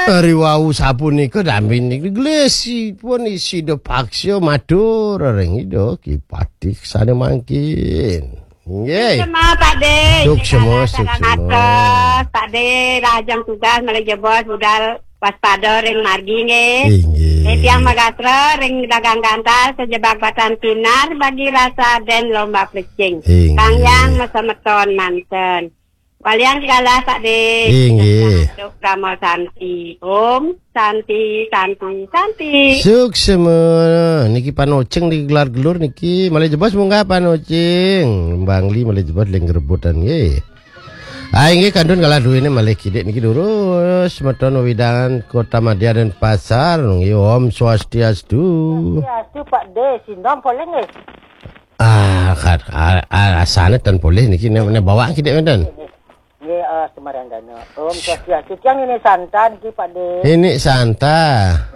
Ari wau sapunika dampi niki glesi pun isi do paksya matur reng ido ki patik sane mangkin. Nggih. Sama Pak De. Suksema. Pak De rajang tugas mulai jebos budal waspada ring margi nggih. Nggih. Tiang magatra ring dagang gantal sejebak batan pinar bagi rasa den lomba plecing. Kang yang mesemeton manten. Kalian segala Pak De. Nggih. Ramo Santi. Om Santi. Suksema. Niki panoceng niki gelar gelur niki malih jebos munggah panoceng. Bangli malih jebos leng rebutan nggih. Nggih kandun kalah duwene malih kidek niki lurus meton widangan Kota Madya dan Pasar nggih Om Swastiastu. Swastiastu Pak De, sindom boleh nggih? Asane tan boleh niki nek bawa kidek menten. Nggih, Semarang Dana. Om Swastiastu yang ini santan ki Pak De. Ini Santa.